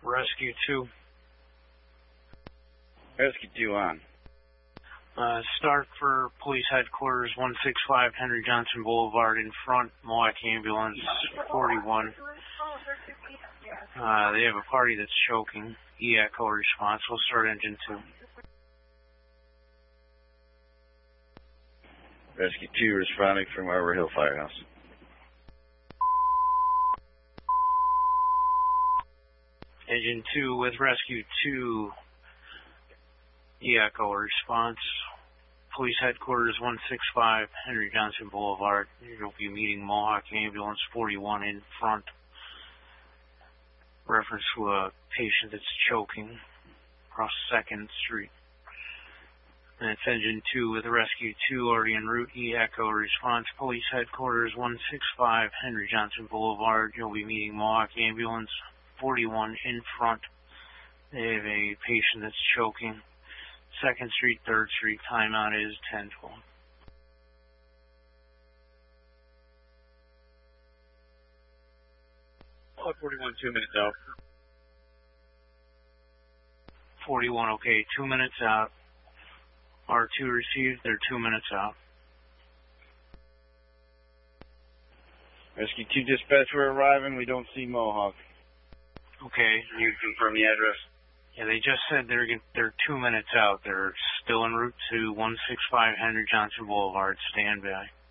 Rescue 2. Rescue 2 on. Start for police headquarters, 165 Henry Johnson Boulevard in front, Milwaukee Ambulance 41. They have a party that's choking. E-Echo response. We'll start engine 2. Rescue 2 responding from Arbor Hill Firehouse. Engine 2 with Rescue 2. E-Echo response. Police headquarters, 165 Henry Johnson Boulevard. You'll be meeting Mohawk Ambulance 41 in front. Reference to a patient that's choking across 2nd Street. And it's Engine 2 with Rescue 2 already en route. E-Echo response. Police headquarters, 165 Henry Johnson Boulevard. You'll be meeting Mohawk Ambulance 41 in front. They have a patient that's choking. 2nd Street, 3rd Street. Timeout is 10:12. Oh, 41, 2 minutes out. 41, okay, 2 minutes out. R2 received, they're 2 minutes out. Rescue 2 dispatch, we're arriving. We don't see Mohawk. Okay. Can you confirm the address? Yeah, they just said they're 2 minutes out. They're still en route to 165 Henry Johnson Boulevard. Stand by.